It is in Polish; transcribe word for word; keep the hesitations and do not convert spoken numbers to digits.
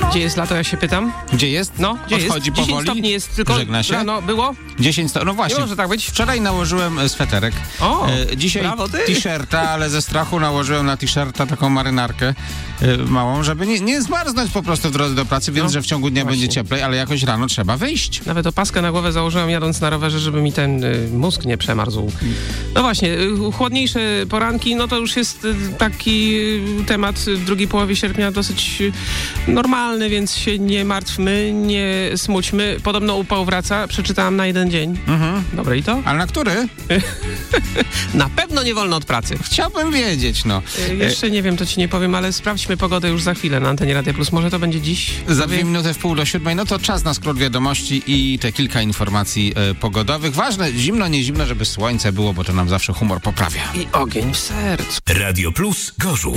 Gdzie jest lato, ja się pytam? Gdzie jest? No, gdzie Odchodzi jest? dziesięć powoli. stopni jest, tylko Żegna się? rano było? dziesięć stopni, no właśnie. Nie może tak być. Wczoraj nałożyłem e, sweterek. O, e, Dzisiaj brawo ty. t-shirta, ale ze strachu nałożyłem na t-shirta taką marynarkę e, małą, żeby nie, nie zmarznąć po prostu w drodze do pracy. Wiem, No, że w ciągu dnia właśnie. będzie cieplej, ale jakoś rano trzeba wyjść. Nawet opaskę na głowę założyłem jadąc na rowerze, żeby mi ten y, mózg nie przemarzł. No właśnie, y, chłodniejsze poranki, no to już jest y, taki y, temat w drugiej połowie sierpnia dosyć y, normalny, więc się nie martwmy, nie smućmy. Podobno upał wraca, przeczytałam na jeden dzień. Mhm. Dobre i to? Ale na który? Na pewno nie wolno od pracy. Chciałbym wiedzieć, no. Y, jeszcze nie wiem, to ci nie powiem, ale sprawdźmy pogodę już za chwilę na antenie Radia Plus. Może to będzie dziś? Za Powie- dwie minuty w pół do siódmej, no to czas na skrót wiadomości i te kilka informacji e, pogodowych. Ważne, zimno, nie zimno, żeby słońce było, bo to nam zawsze humor poprawia. I ogień w sercu. Radio Plus Gorzów.